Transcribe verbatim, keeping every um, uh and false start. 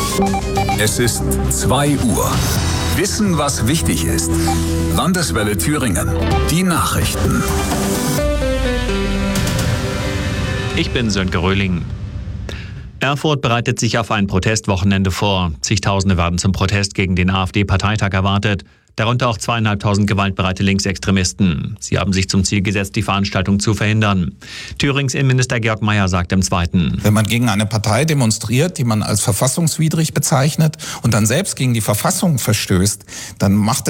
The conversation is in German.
Es ist zwei Uhr. Wissen, was wichtig ist. Landeswelle Thüringen. Die Nachrichten. Ich bin Sönke Röhling. Erfurt bereitet sich auf ein Protestwochenende vor. Zigtausende werden zum Protest gegen den AfD-Parteitag erwartet. Darunter auch zweieinhalbtausend gewaltbereite Linksextremisten. Sie haben sich zum Ziel gesetzt, die Veranstaltung zu verhindern. Thürings Innenminister Georg Mayer sagt im Zweiten: Wenn man gegen eine Partei demonstriert, die man als verfassungswidrig bezeichnet und dann selbst gegen die Verfassung verstößt, dann macht